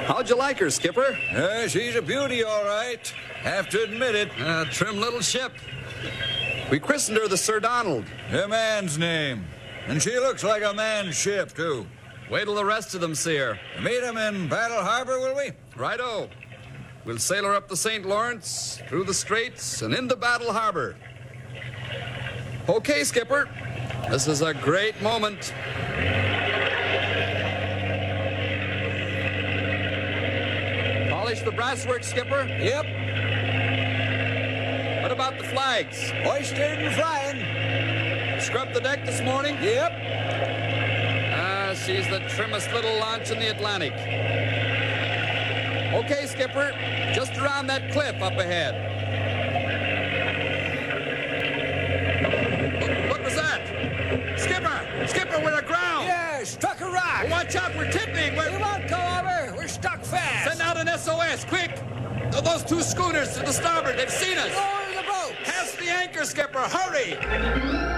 How'd you like her, Skipper? She's a beauty, all right. Have to admit it. Trim little ship. We christened her the Sir Donald. A man's name. And she looks like a man's ship, too. Wait till the rest of them see her. Meet 'em in Battle Harbor, will we? Righto. We'll sail her up the St. Lawrence, through the Straits, and into Battle Harbor. Okay, Skipper. This is a great moment. Polish the brasswork, Skipper. Yep. What about the flags? Hoisted and flying. Scrubbed the deck this morning? Yep. She's the trimmest little launch in the Atlantic. Okay, Skipper, just around that cliff up ahead. What was that? Skipper, we're aground. Yeah, struck a rock. Watch out, we're tipping. We won't go over. We're stuck fast. Send out an SOS, quick. Those two schooners to the starboard, they've seen us. Lower the boat. Cast the anchor, Skipper, hurry.